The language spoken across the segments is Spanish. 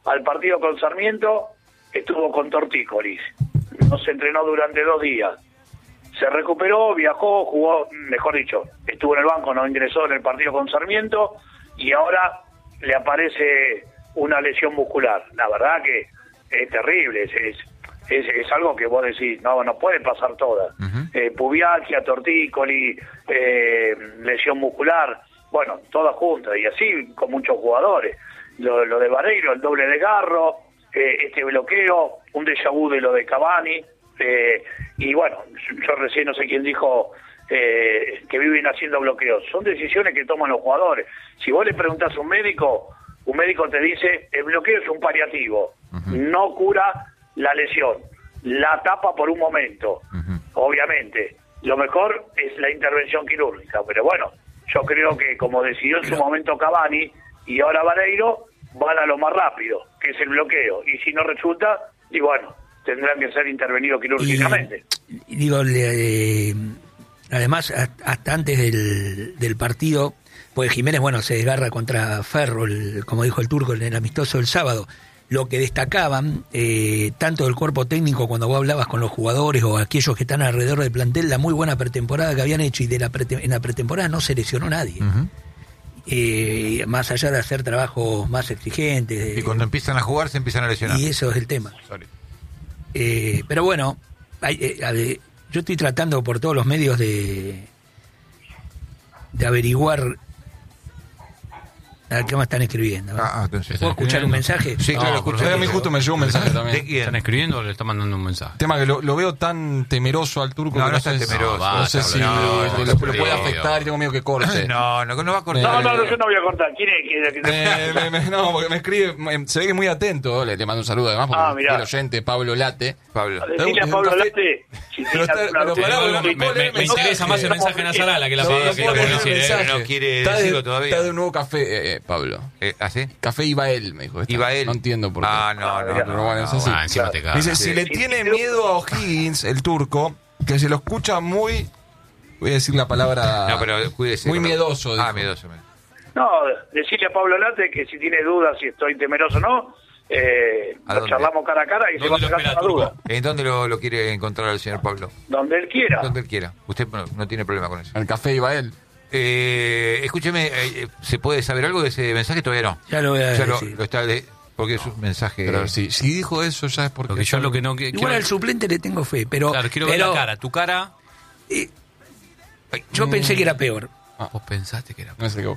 al partido con Sarmiento, estuvo con tortícolis. No se entrenó durante 2 días. Se recuperó, viajó, jugó, mejor dicho, estuvo en el banco, no ingresó en el partido con Sarmiento, y ahora le aparece una lesión muscular. La verdad que es terrible, es algo que vos decís, no puede pasar todas. Pubialgia, tortícolis, lesión muscular, bueno, todas juntas, y así con muchos jugadores. Lo de Vareiro, el doble desgarro, este bloqueo, un déjà vu de lo de Cavani, y bueno, yo recién no sé quién dijo que viven haciendo bloqueos. Son decisiones que toman los jugadores. Si vos le preguntás a un médico te dice, el bloqueo es un paliativo, no cura la lesión, la tapa por un momento. Obviamente, lo mejor es la intervención quirúrgica, pero bueno, yo creo que como decidió en su momento Cavani y ahora Vareiro, van a lo más rápido, que es el bloqueo, y si no resulta, y bueno, tendrán que ser intervenidos quirúrgicamente. Y digo, además, hasta antes del partido, pues Jiménez, bueno, se desgarra contra Ferro, como dijo el Turco en el amistoso del sábado. Lo que destacaban, tanto del cuerpo técnico cuando vos hablabas con los jugadores o aquellos que están alrededor del plantel, la muy buena pretemporada que habían hecho, y en la pretemporada no se lesionó nadie. Más allá de hacer trabajos más exigentes. Y cuando empiezan a jugar se empiezan a lesionar. Y eso es el tema. Pero bueno, yo estoy tratando por todos los medios de averiguar a qué me están escribiendo. Entonces, ¿Puedo escuchar un mensaje? Sí, claro, escuché. A mí justo me llegó un mensaje también. ¿De quién? ¿Están escribiendo o le están mandando un mensaje? Tema que lo veo tan temeroso al Turco. No, que no está temeroso. No sé si lo puede afectar y tengo miedo que corte. No va a cortar. No, yo no voy a cortar. ¿Quién es? No, porque me escribe, se ve que es muy atento. Le mando un saludo además, porque el oyente, Pablo Late. Decirle a Pablo Late. Me interesa más el mensaje nasal que la palabra que la publicidad. No quiere decirlo todavía. Está de un nuevo café, Pablo. ¿Ah, sí? Café Ibael, me dijo. Ibael. No entiendo por qué. No. Pero bueno, es así. Encima te cagas. Dice, si le tiene miedo a O'Higgins, el Turco, que se lo escucha muy, voy a decir la palabra, No, pero cuídese. muy miedoso. Dijo. Miedoso. No, decirle a Pablo Late que si tiene dudas si estoy temeroso o no, lo charlamos cara a cara y se va a sacar la duda. ¿En dónde lo quiere encontrar el señor Pablo? Donde él quiera. Donde él quiera. Usted no tiene problema con eso. El Café Ibael. Escúcheme, ¿se puede saber algo de ese mensaje? Todavía no. Ya lo voy a decir. Lo está porque es un mensaje. Pero si dijo eso ya es porque... Porque yo lo que no Igual quiero... al suplente le tengo fe, pero... Claro, quiero ver la cara. Tu cara... Yo pensé que era peor. Vos pensaste que era peor. No sé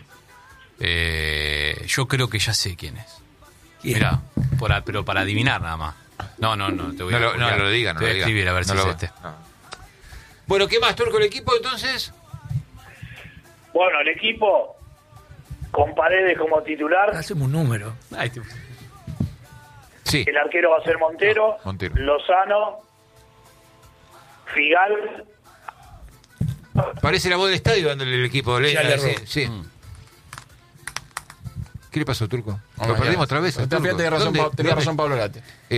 qué. Yo creo que ya sé quién es. ¿Quién? Mirá, pero para adivinar nada más. No, te voy a... No lo diga, Te voy a escribir a ver si es este. No. Bueno, ¿qué más, Turco, el equipo entonces? Bueno, el equipo con Paredes como titular. Hacemos un número. Sí. El arquero va a ser Montero. Lozano, Figal. Parece la voz del estadio dándole el equipo. Sí. ¿Qué le pasó, Turco? ¿Lo perdimos otra vez? Tenía razón Pablo Late.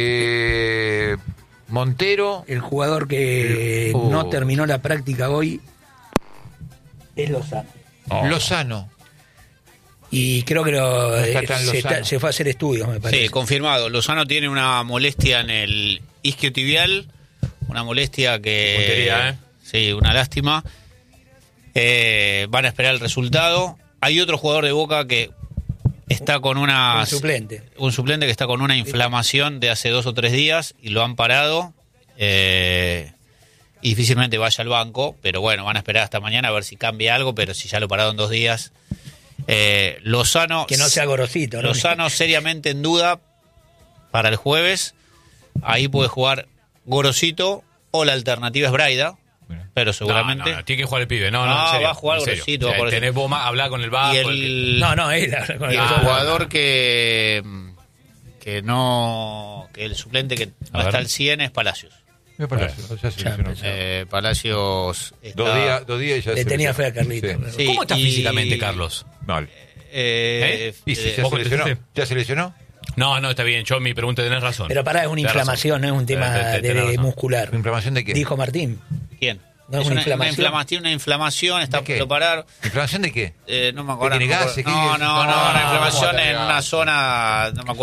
Montero. El jugador que no terminó la práctica hoy es Lozano. Lozano. Y creo que se fue a hacer estudios, me parece. Sí, confirmado. Lozano tiene una molestia en el isquiotibial, una molestia que... Puntería, Sí, una lástima. Van a esperar el resultado. Hay otro jugador de Boca que está con una... Un suplente que está con una inflamación de hace 2 o 3 días y lo han parado. Y difícilmente vaya al banco, pero bueno, van a esperar hasta mañana a ver si cambia algo, pero si ya lo pararon 2 días. Lozano... Que no sea Gorosito, ¿no? Lozano seriamente en duda para el jueves. Ahí puede jugar Gorosito o la alternativa es Braida, pero seguramente... No, tiene que jugar el pibe. No, en serio, va a jugar Gorosito. Tenés vos hablar con el Vasco. Y el jugador que el suplente que no está al 100 es Palacios. Palacios está... 2 días y ya le tenía fe a Carlitos. Sí. ¿Cómo está físicamente, Carlos? Mal. ¿Y si ya se lesionó? No, está bien. Yo mi pregunta tenés razón. Pero pará, es una inflamación, no es un tema de muscular. ¿Inflamación de qué? Dijo Martín. ¿ Quién? No es una inflamación. Tiene una inflamación, está por parar. ¿Inflamación de qué? No me acuerdo. ¿Tiene gases? No, una inflamación en una zona, no me acuerdo.